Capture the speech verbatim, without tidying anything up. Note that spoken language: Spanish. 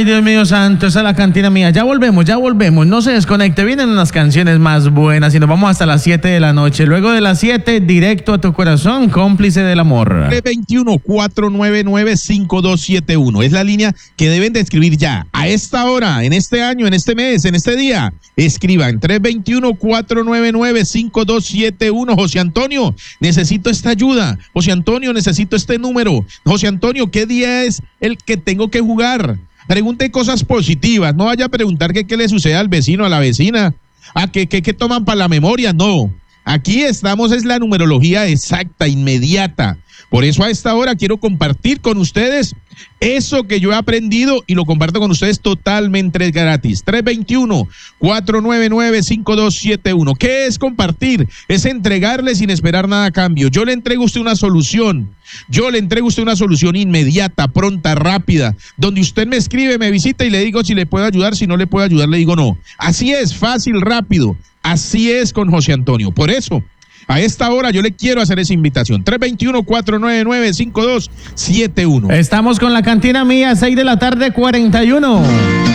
Ay, Dios mío santo, esa es la cantina mía. Ya volvemos, ya volvemos. No se desconecte. Vienen unas canciones más buenas y nos vamos hasta las siete de la noche. Luego de las siete, directo a tu corazón, cómplice del amor. tres dos uno, cuatro nueve nueve, cinco dos siete uno. Es la línea que deben de escribir ya. A esta hora, en este año, en este mes, en este día. Escriban tres dos uno, cuatro nueve nueve, cinco dos siete uno. José Antonio, necesito esta ayuda. José Antonio, necesito este número. José Antonio, ¿qué día es el que tengo que jugar? Pregunte cosas positivas. No vaya a preguntar qué, qué le sucede al vecino, a la vecina. ¿A qué, qué, qué toman para la memoria? No. Aquí estamos, es la numerología exacta, inmediata. Por eso a esta hora quiero compartir con ustedes eso que yo he aprendido y lo comparto con ustedes totalmente gratis. tres dos uno, cuatro nueve nueve, cinco dos siete uno. ¿Qué es compartir? Es entregarle sin esperar nada a cambio. Yo le entrego a usted una solución. Yo le entrego a usted una solución inmediata, pronta, rápida, donde usted me escribe, me visita y le digo si le puedo ayudar, si no le puedo ayudar, le digo no. Así es, fácil, rápido. Así es con José Antonio. Por eso, a esta hora yo le quiero hacer esa invitación. tres dos uno, cuatro nueve nueve, cinco dos siete uno. Estamos con la cantina mía, seis de la tarde, cuarenta y uno.